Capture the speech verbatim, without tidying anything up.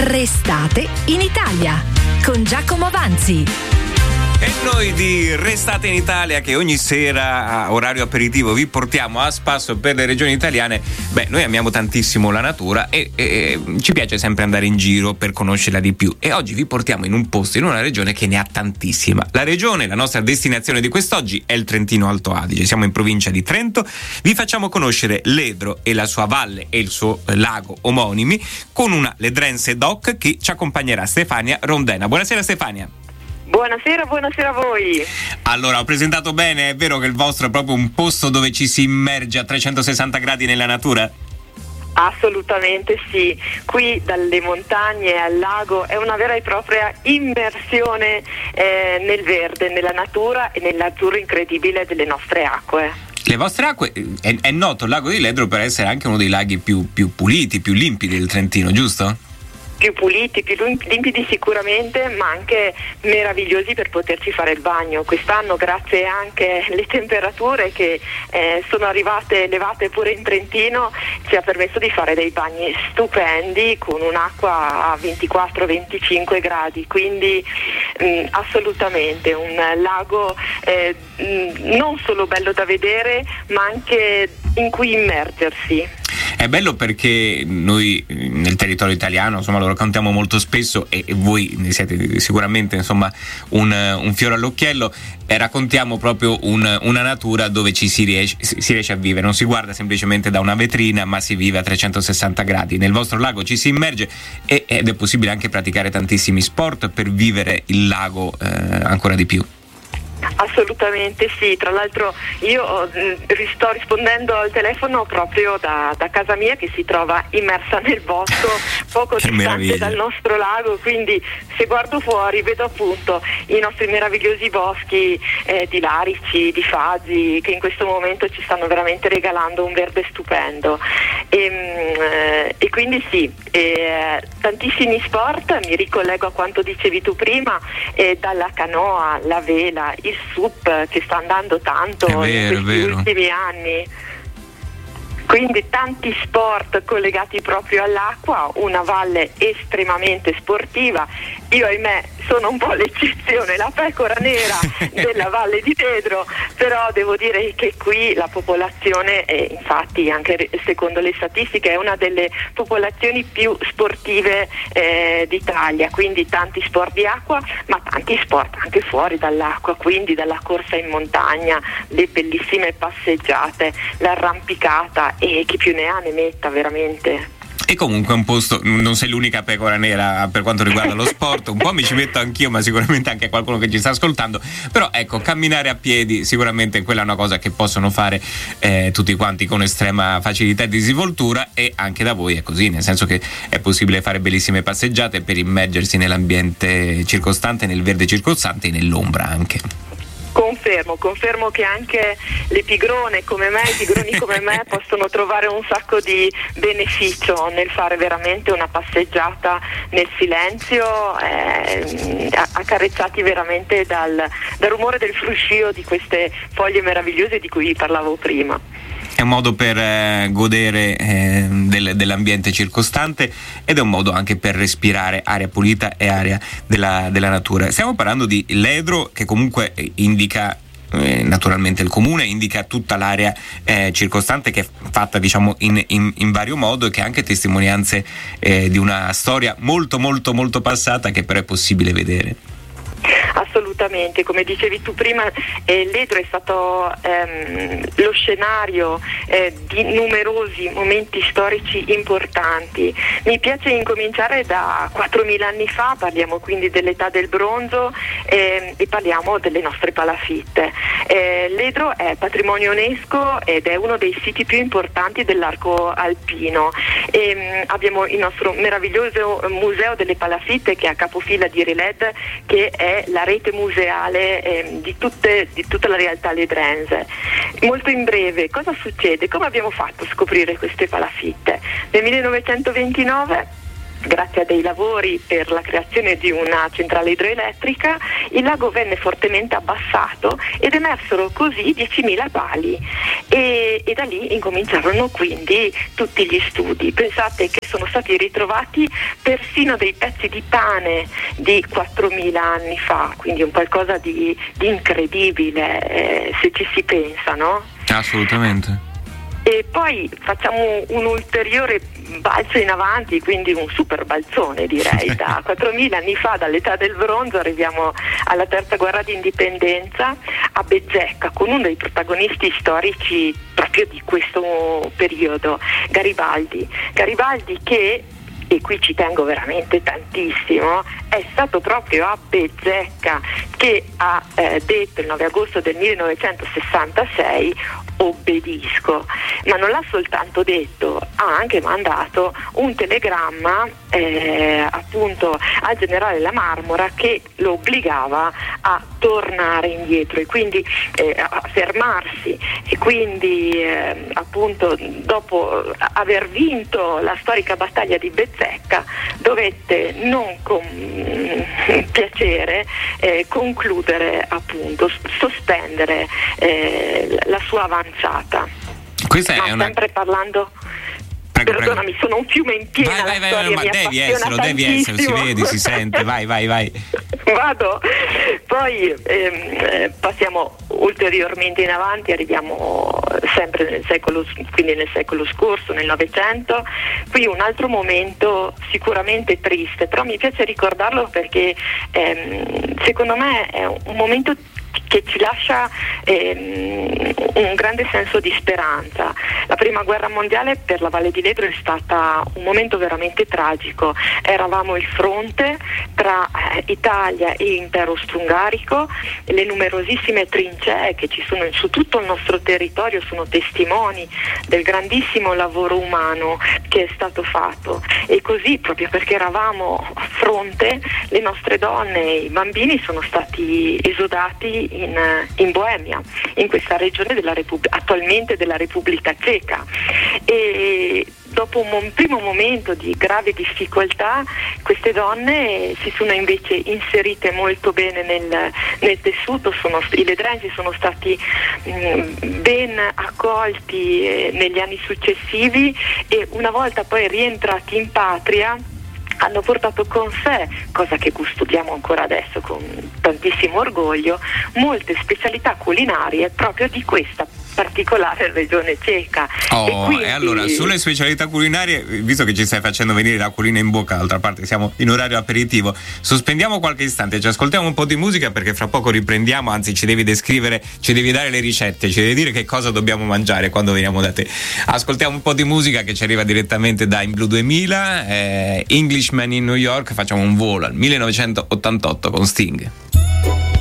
Restate in Italia con Giacomo Avanzi. E noi di Restate in Italia, che ogni sera a orario aperitivo vi portiamo a spasso per le regioni italiane. Beh, noi amiamo tantissimo la natura e, e ci piace sempre andare in giro per conoscerla di più. E oggi vi portiamo in un posto, in una regione che ne ha tantissima. La regione, la nostra destinazione di quest'oggi è il Trentino Alto Adige. Siamo in provincia di Trento. Vi facciamo conoscere Ledro e la sua valle e il suo lago omonimi con una ledrense doc che ci accompagnerà, Stefania Rondena. Buonasera Stefania. Buonasera, buonasera a voi. Allora, ho presentato bene, è vero che il vostro è proprio un posto dove ci si immerge a trecentosessanta gradi nella natura? Assolutamente sì, qui dalle montagne al lago è una vera e propria immersione eh, nel verde, nella natura e nell'azzurro incredibile delle nostre acque. Le vostre acque, è, è noto il lago di Ledro per essere anche uno dei laghi più, più puliti, più limpidi del Trentino, giusto? Più puliti, più limpidi sicuramente, ma anche meravigliosi per poterci fare il bagno. Quest'anno, grazie anche alle temperature che eh, sono arrivate elevate pure in Trentino, ci ha permesso di fare dei bagni stupendi con un'acqua a ventiquattro venticinque gradi, quindi mh, assolutamente un lago eh, mh, non solo bello da vedere, ma anche in cui immergersi. È bello perché noi nel territorio italiano, insomma, lo raccontiamo molto spesso e, e voi ne siete sicuramente, insomma, un, un fiore all'occhiello, e raccontiamo proprio un, una natura dove ci si riesce, si riesce a vivere. Non si guarda semplicemente da una vetrina, ma si vive a trecentosessanta gradi. Nel vostro lago ci si immerge e, ed è possibile anche praticare tantissimi sport per vivere il lago eh, ancora di più. Assolutamente sì, tra l'altro io mh, sto rispondendo al telefono proprio da, da casa mia, che si trova immersa nel bosco poco distante dal nostro lago, quindi se guardo fuori vedo appunto i nostri meravigliosi boschi eh, di larici, di faggi, che in questo momento ci stanno veramente regalando un verde stupendo e, mh, e quindi sì, eh, tantissimi sport. Mi ricollego a quanto dicevi tu prima, eh, dalla canoa, la vela, il sup che sta andando tanto vero, in questi ultimi anni, quindi tanti sport collegati proprio all'acqua, una valle estremamente sportiva. Io ahimè sono un po' l'eccezione, la pecora nera della Valle di Ledro, però devo dire che qui la popolazione, è, infatti anche secondo le statistiche, è una delle popolazioni più sportive eh, d'Italia, quindi tanti sport di acqua, ma tanti sport anche fuori dall'acqua, quindi dalla corsa in montagna, le bellissime passeggiate, l'arrampicata, e chi più ne ha ne metta veramente. E comunque è un posto, non sei l'unica pecora nera per quanto riguarda lo sport, un po' mi ci metto anch'io, ma sicuramente anche qualcuno che ci sta ascoltando, però ecco, camminare a piedi sicuramente quella è una cosa che possono fare eh, tutti quanti con estrema facilità e disinvoltura, e anche da voi è così, nel senso che è possibile fare bellissime passeggiate per immergersi nell'ambiente circostante, nel verde circostante e nell'ombra anche. Confermo, confermo che anche le pigrone come me, i pigroni come me possono trovare un sacco di beneficio nel fare veramente una passeggiata nel silenzio, eh, accarezzati veramente dal, dal rumore del fruscio di queste foglie meravigliose di cui parlavo prima. È un modo per eh, godere eh, del, dell'ambiente circostante, ed è un modo anche per respirare aria pulita e aria della, della natura. Stiamo parlando di Ledro, che comunque indica eh, naturalmente il comune, indica tutta l'area eh, circostante, che è fatta diciamo in, in, in vario modo, e che ha anche testimonianze eh, di una storia molto molto molto passata, che però è possibile vedere. Assolutamente, come dicevi tu prima, eh, Ledro è stato ehm, lo scenario eh, di numerosi momenti storici importanti. Mi piace incominciare da quattromila anni fa, parliamo quindi dell'età del bronzo eh, e parliamo delle nostre palafitte. Eh, Ledro è patrimonio UNESCO ed è uno dei siti più importanti dell'arco alpino. E, mh, abbiamo il nostro meraviglioso museo delle palafitte, che è a capofila di Riled, che è la rete museale eh, di, tutte, di tutta la realtà ledrense. Molto in breve, cosa succede? Come abbiamo fatto a scoprire queste palafitte? Nel millenovecentoventinove grazie a dei lavori per la creazione di una centrale idroelettrica, il lago venne fortemente abbassato ed emersero così diecimila pali e, e da lì incominciarono quindi tutti gli studi. Pensate che sono stati ritrovati persino dei pezzi di pane di quattromila anni fa, quindi un qualcosa di, di incredibile, eh, se ci si pensa, no? Assolutamente. E poi facciamo un ulteriore balzo in avanti, quindi un super balzone direi, da quattromila anni fa, dall'età del bronzo, arriviamo alla terza guerra d'indipendenza a Bezzecca con uno dei protagonisti storici proprio di questo periodo, Garibaldi. Garibaldi che, e qui ci tengo veramente tantissimo, è stato proprio a Bezzecca che ha eh, detto il nove agosto del millenovecentosessantasei obbedisco, ma non l'ha soltanto detto, ha anche mandato un telegramma eh, appunto al generale La Marmora che lo obbligava a tornare indietro e quindi eh, a fermarsi, e quindi eh, appunto dopo aver vinto la storica battaglia di Bezzecca dovette non con piacere eh, concludere, appunto sospendere eh, la sua avanzata. Questa Ma è una... sempre parlando Prego, perdonami, prego. sono un fiume in piena. Vai, vai, vai, storia, ma mi devi appassiona esserlo, devi essere, si tantissimo. vede, si sente, vai, vai, vai. Vado. Poi ehm, eh, passiamo ulteriormente in avanti, arriviamo sempre nel secolo, quindi nel secolo scorso, nel Novecento. Qui un altro momento sicuramente triste, però mi piace ricordarlo perché ehm, secondo me è un momento che ci lascia ehm, un grande senso di speranza. La prima guerra mondiale per la Valle di Ledro è stata un momento veramente tragico. Eravamo il fronte tra eh, Italia e Impero Austro-Ungarico, le numerosissime trincee che ci sono su tutto il nostro territorio sono testimoni del grandissimo lavoro umano che è stato fatto, e così proprio perché eravamo a fronte le nostre donne e i bambini sono stati esodati in, in Boemia, in questa regione della Repub- attualmente della Repubblica Ceca, e dopo un mo- primo momento di grave difficoltà queste donne si sono invece inserite molto bene nel, nel tessuto, sono, i ledrensi sono stati mh, ben accolti eh, negli anni successivi, e una volta poi rientrati in patria hanno portato con sé, cosa che custodiamo ancora adesso con tantissimo orgoglio, molte specialità culinarie proprio di questa particolare regione ceca. Oh, e, quindi... e allora sulle specialità culinarie, visto che ci stai facendo venire l'acquolina in bocca, d'altra parte siamo in orario aperitivo, sospendiamo qualche istante, ci ascoltiamo un po' di musica perché fra poco riprendiamo, anzi ci devi descrivere, ci devi dare le ricette, ci devi dire che cosa dobbiamo mangiare quando veniamo da te. Ascoltiamo un po' di musica che ci arriva direttamente da In Blue duemila, eh, Englishman in New York, facciamo un volo al millenovecentottantotto con Sting.